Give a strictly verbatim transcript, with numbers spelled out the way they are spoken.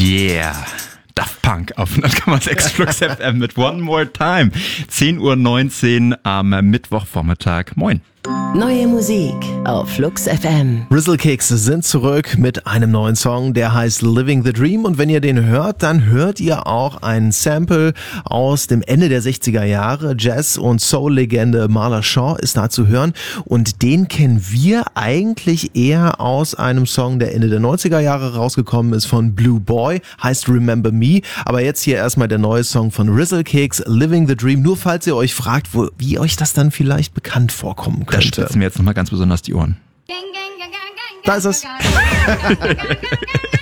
Yeah. Daft Punk auf null Komma sechs Flux F M mit One More Time. zehn Uhr neunzehn am Mittwochvormittag. Moin. Neue Musik auf Flux F M. Rizzle-Kekse sind zurück mit einem neuen Song, der heißt Living the Dream. Und wenn ihr den hört, dann hört ihr auch ein Sample aus dem Ende der sechziger Jahre. Jazz- und Soul-Legende Marla Shaw ist da zu hören. Und den kennen wir eigentlich eher aus einem Song, der Ende der neunziger Jahre rausgekommen ist von Blue Boy, heißt Remember Me. Aber jetzt hier erstmal der neue Song von Rizzle-Keks, Living the Dream. Nur falls ihr euch fragt, wo, wie euch das dann vielleicht bekannt vorkommen Da könnte. spitzen mir jetzt nochmal ganz besonders die Ohren. Da ist es.